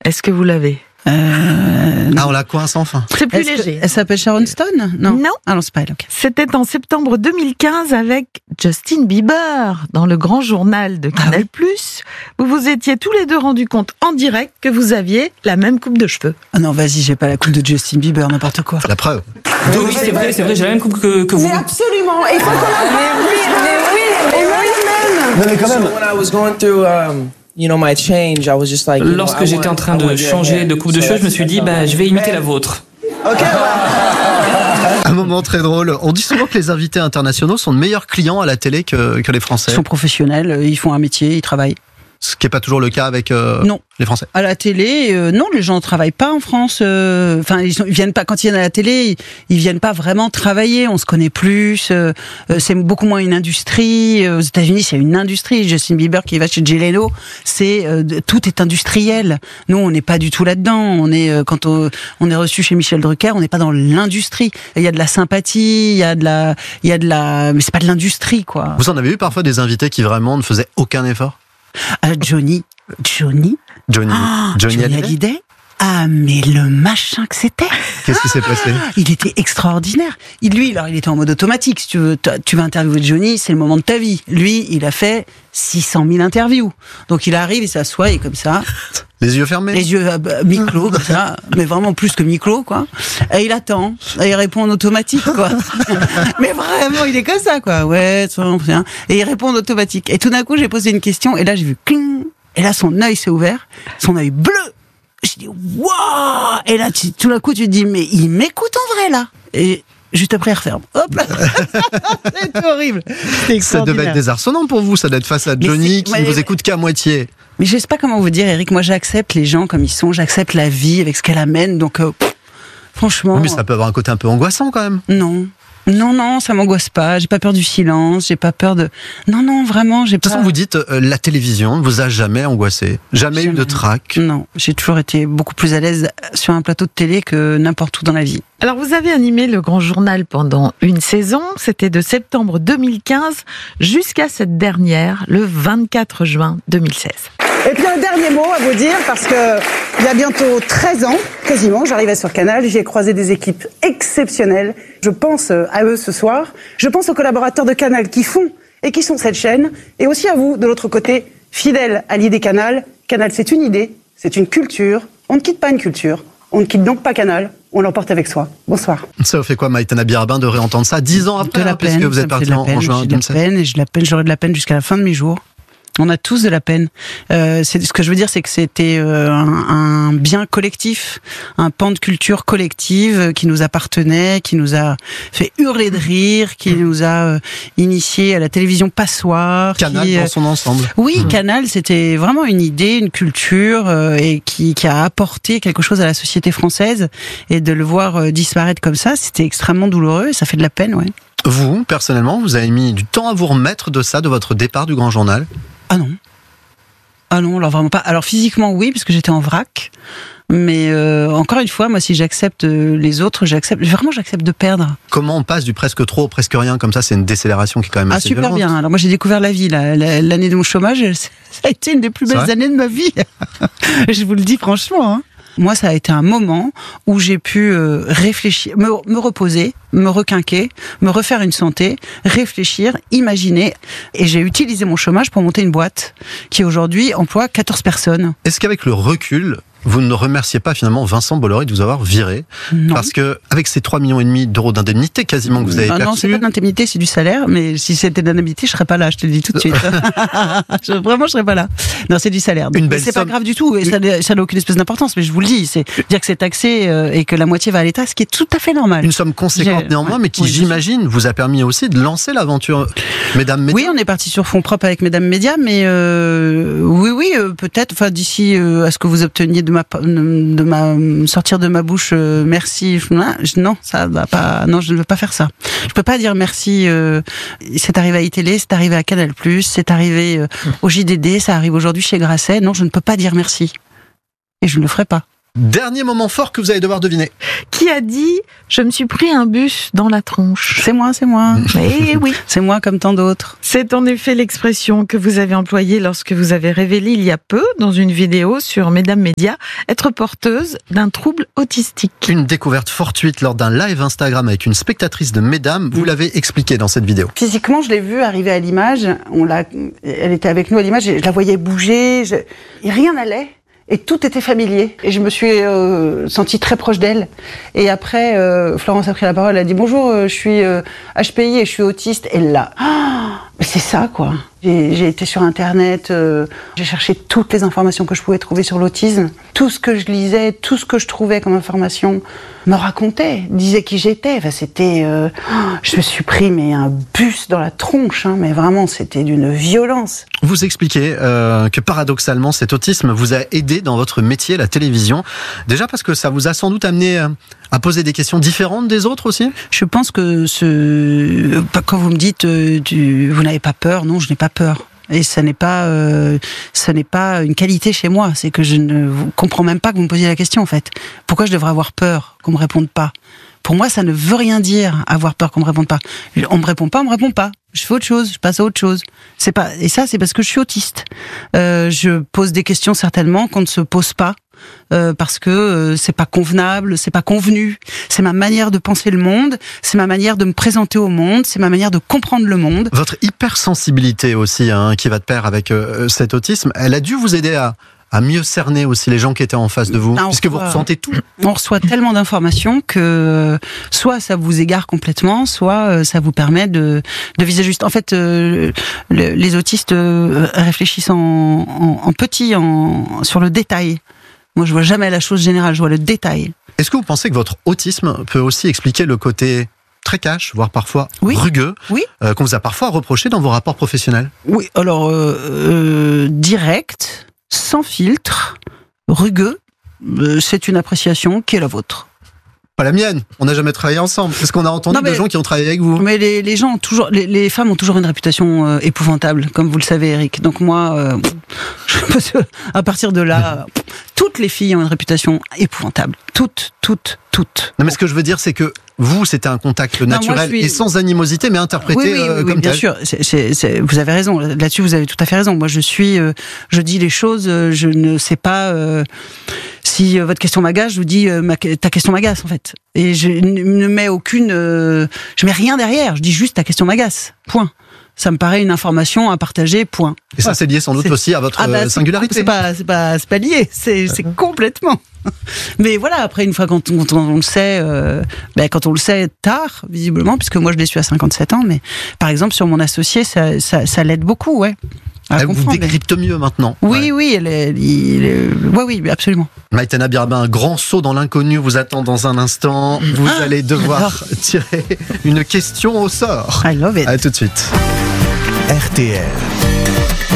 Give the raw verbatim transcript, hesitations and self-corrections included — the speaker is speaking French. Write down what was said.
Est-ce que vous l'avez ? Euh, ah, on la coince enfin. C'est plus Est-ce que- léger. Elle s'appelle Sharon Stone ? Non. Non. Ah non, c'est pas elle, ok. C'était en septembre deux mille quinze avec Justin Bieber dans le grand journal de Canal+. Vous vous étiez tous les deux rendus compte en direct que vous aviez la même coupe de cheveux. Ah non, vas-y, j'ai pas la coupe de Justin Bieber, n'importe quoi. La preuve. Oui, c'est vrai, c'est vrai, j'ai la même coupe que, que vous. Mais absolument. Il faut qu'on la Mais oui, mais oui, mais oui. Non, mais quand même. So when I was going through, um, you know, my change, I was just like. you know, Lorsque I j'étais want- en train I de want your changer hair. de coupe de So cheveux, je me that's- suis dit, that's bah, all. je vais imiter la vôtre. Ok. Un moment très drôle. On dit souvent que les invités internationaux sont de meilleurs clients à la télé que, que les Français. Ils sont professionnels, ils font un métier, ils travaillent. Ce qui n'est pas toujours le cas avec euh, Non. les Français. À la télé, euh, non, les gens ne travaillent pas en France. euh, Enfin, ils, sont- ils viennent pas quand ils viennent à la télé, ils, ils viennent pas vraiment travailler. On se connaît plus. euh, euh, c'est beaucoup moins une industrie. Euh, Aux États-Unis, c'est une industrie. Justin Bieber qui va chez Jay Leno, c'est euh, de- tout est industriel. Nous, on n'est pas du tout là-dedans. On est euh, quand on, on est reçu chez Michel Drucker, on n'est pas dans l'industrie. Il y a de la sympathie, il y a de la, il y a de la, mais c'est pas de l'industrie, quoi. Vous en avez eu parfois des invités qui vraiment ne faisaient aucun effort ? Euh, Johnny, Johnny, Johnny, Ah, Johnny, Johnny Hallyday. Hallyday. Ah, mais le machin que c'était. Qu'est-ce qui s'est passé ? Il était extraordinaire. Il, lui, alors, il était en mode automatique. Si tu veux, tu- tu vas interviewer Johnny, c'est le moment de ta vie. Lui, il a fait six cent mille interviews. Donc, il arrive, il s'assoit, et comme ça, Les yeux fermés. les yeux euh, bah, mi-clos, comme ça, mais vraiment plus que mi-clos, quoi. Et il attend, et il répond en automatique, quoi. Mais vraiment, il est comme ça, quoi. Ouais, ça, bien. Et il répond en automatique. Et tout d'un coup, j'ai posé une question, et là, j'ai vu cling. Et là, son œil s'est ouvert, son œil bleu. J'ai dit, waouh! Et là, tu- tout d'un coup, tu te dis, mais il m'écoute en vrai, là. Et juste après, il referme. Hop là! C'est horrible. C'est Ça devait extraordinaire. être désarçonnant pour vous, ça d'être face à Mais Johnny c'est- qui mais- ne vous écoute qu'à moitié. Mais je sais pas comment vous dire, Eric. Moi, j'accepte les gens comme ils sont. J'accepte la vie avec ce qu'elle amène. Donc, euh, pff, franchement. Mais ça peut avoir un côté un peu angoissant quand même. Non. Non, non, ça m'angoisse pas. J'ai pas peur du silence. J'ai pas peur de. Non, non, vraiment, j'ai De toute pas. façon, vous dites, euh, la télévision ne vous a jamais angoissé, jamais, eu Jamais. de trac. Non, j'ai toujours été beaucoup plus à l'aise sur un plateau de télé que n'importe où dans la vie. Alors, vous avez animé le Grand Journal pendant une saison. C'était de septembre deux mille quinze jusqu'à cette dernière, le vingt-quatre juin deux mille seize. Et puis un dernier mot à vous dire, parce que il y a bientôt treize ans, quasiment, j'arrivais sur Canal, j'y ai croisé des équipes exceptionnelles. Je pense à eux ce soir, je pense aux collaborateurs de Canal qui font et qui sont cette chaîne, et aussi à vous, de l'autre côté, fidèles à l'idée Canal. Canal, c'est une idée, c'est une culture, on ne quitte pas une culture, on ne quitte donc pas Canal, on l'emporte avec soi. Bonsoir. Ça vous fait quoi, Maïtana Birabin, de réentendre ça dix ans après, De la hein, peine, puisque vous ça êtes me fait parti de la en, peine, en juin j'ai de deux la mille sept. peine, et j'ai de la peine, j'aurai de la peine jusqu'à la fin de mes jours. On a tous de la peine. Euh, c'est ce que je veux dire, c'est que c'était euh, un, un bien collectif, un pan de culture collective euh, qui nous appartenait, qui nous a fait hurler de rire, qui nous a euh, initié à la télévision passoire. Canal qui, euh, dans son ensemble. Oui, Canal, c'était vraiment une idée, une culture euh, et qui, qui a apporté quelque chose à la société française. Et de le voir euh, disparaître comme ça, c'était extrêmement douloureux et ça fait de la peine, ouais. Vous, personnellement, vous avez mis du temps à vous remettre de ça, de votre départ du Grand Journal. Ah non. Ah non, alors vraiment pas. Alors physiquement, oui, parce que j'étais en vrac. Mais euh, encore une fois, moi, si j'accepte les autres, j'accepte. Vraiment, j'accepte de perdre. Comment on passe du presque trop au presque rien comme ça? C'est une décélération qui est quand même Ah, assez super violente. bien. Alors moi, j'ai découvert la vie. Là. La- L'année de mon chômage, ça a été une des plus C'est belles vrai années de ma vie. Je vous le dis franchement. Hein. Moi, ça a été un moment où j'ai pu euh, réfléchir, me, me reposer, me requinquer, me refaire une santé, réfléchir, imaginer. Et j'ai utilisé mon chômage pour monter une boîte qui aujourd'hui emploie quatorze personnes. Est-ce qu'avec le recul, vous ne remerciez pas finalement Vincent Bolloré de vous avoir viré? Non. Parce que avec ces trois virgule cinq millions d'euros d'indemnité quasiment que vous avez Ah non, c'est perçu, pas de l'indemnité, c'est du salaire. Mais si c'était de l'indemnité, je serais pas là. Je te le dis tout de suite. je, vraiment, je serais pas là. Non, c'est du salaire. Donc, Une belle c'est pas somme. grave du tout. Et ça, n'a- ça n'a aucune espèce d'importance. Mais je vous le dis, c'est dire que c'est taxé euh, et que la moitié va à l'État, ce qui est tout à fait normal. une somme conséquente J'ai- néanmoins, ouais. mais qui, Oui, bien sûr. j'imagine, vous a permis aussi de lancer l'aventure, mesdames, mesdames. Oui, on est parti sur fonds propres avec Mesdames Médias, mais euh, oui, oui, euh, peut-être. Enfin, d'ici euh, à ce que vous obteniez de ma, de ma sortir de ma bouche, euh, merci. Je- Non, ça va pas. Non, je ne veux pas faire ça. Je peux pas dire merci. Euh, c'est arrivé à iTélé, c'est arrivé à Canal+, c'est arrivé euh, au J D D, ça arrive aujourd'hui chez Grasset. Non, je ne peux pas dire merci. Et je ne le ferai pas. Dernier moment fort que vous allez devoir deviner. Qui a dit « Je me suis pris un bus dans la tronche ». C'est moi, c'est moi. Eh oui. C'est moi comme tant d'autres. C'est en effet l'expression que vous avez employée lorsque vous avez révélé il y a peu, dans une vidéo sur Mesdames Média, être porteuse d'un trouble autistique. Une découverte fortuite lors d'un live Instagram avec une spectatrice de Mesdames. Vous l'avez expliqué dans cette vidéo. Physiquement, je l'ai vue arriver à l'image. On l'a, elle était avec nous à l'image. Je la voyais bouger. Je, et rien n'allait. Et tout était familier. Et je me suis euh, sentie très proche d'elle. Et après, euh, Florence a pris la parole. Elle a dit « Bonjour, euh, je suis euh, H P I et je suis autiste. » Et là, oh, mais c'est ça, quoi. J'ai, j'ai été sur Internet, euh, j'ai cherché toutes les informations que je pouvais trouver sur l'autisme. Tout ce que je lisais, tout ce que je trouvais comme information me racontait, disait qui j'étais. Enfin, c'était... Euh, oh, je me suis pris mais un bus dans la tronche, hein, mais vraiment, c'était d'une violence. Vous expliquez euh, que paradoxalement, cet autisme vous a aidé dans votre métier, la télévision. Déjà parce que ça vous a sans doute amené euh, à poser des questions différentes des autres aussi. Je pense que ce... quand vous me dites euh, du... vous n'avez pas peur, non, je n'ai pas peur. Et ça n'est pas, euh, ça n'est pas une qualité chez moi. C'est que je ne comprends même pas que vous me posiez la question en fait. Pourquoi je devrais avoir peur qu'on me réponde pas ? Pour moi, ça ne veut rien dire avoir peur qu'on me réponde pas. On me répond pas, on me répond pas. Je fais autre chose, je passe à autre chose. C'est pas, et ça, c'est parce que je suis autiste. Euh, je pose des questions certainement qu'on ne se pose pas. Euh, parce que euh, c'est pas convenable, c'est pas convenu. C'est ma manière de penser le monde, c'est ma manière de me présenter au monde, c'est ma manière de comprendre le monde. Votre hypersensibilité aussi, hein, qui va de pair avec euh, cet autisme, elle a dû vous aider à, à mieux cerner aussi les gens qui étaient en face de vous, ah, puisque vous ressentez tout. On reçoit tellement d'informations que soit ça vous égare complètement, soit ça vous permet de, de viser juste. En fait, euh, le, les autistes euh, réfléchissent en, en, en petit, en, sur le détail. Moi, je vois jamais la chose générale, je vois le détail. Est-ce que vous pensez que votre autisme peut aussi expliquer le côté très cash, voire parfois oui. rugueux, oui. euh, qu'on vous a parfois reproché dans vos rapports professionnels ? Oui, alors euh, euh, direct, sans filtre, rugueux, euh, c'est une appréciation qui est la vôtre. Pas la mienne, on n'a jamais travaillé ensemble. Parce qu'on a entendu non, mais, de gens qui ont travaillé avec vous. Mais les, les gens ont toujours, les, les femmes ont toujours une réputation euh, épouvantable, comme vous le savez, Eric. Donc moi, euh, je, à partir de là, toutes les filles ont une réputation épouvantable. Toutes, toutes, toutes. Non, mais ce que je veux dire, c'est que vous, c'était un contact naturel non, moi, suis... et sans animosité, mais interprété oui, oui, oui, euh, oui, comme bien tel. sûr. C'est, c'est, c'est, vous avez raison. Là-dessus, vous avez tout à fait raison. Moi, je suis, euh, je dis les choses. Euh, je ne sais pas. Euh, Si votre question m'agace, je vous dis euh, ma, ta question m'agace en fait. Et je ne mets aucune, euh, je mets rien derrière. Je dis juste ta question m'agace. Point. Ça me paraît une information à partager. Point. Et ça, c'est lié sans doute c'est... aussi à votre ah bah, singularité. C'est pas, c'est pas, c'est pas lié. C'est, c'est complètement. Mais voilà. Après, une fois quand on, quand on le sait, euh, ben quand on le sait tard, visiblement, puisque moi je l'ai su à cinquante-sept ans. Mais par exemple sur mon associé, ça, ça, ça l'aide beaucoup, ouais. Elle vous décrypte mieux maintenant. Oui, ouais. oui, elle est, il est, ouais, oui, absolument. Maïtena Birabin, un grand saut dans l'inconnu vous attend dans un instant. Vous ah, allez devoir tirer une question au sort. I love it. À tout de suite. R T L.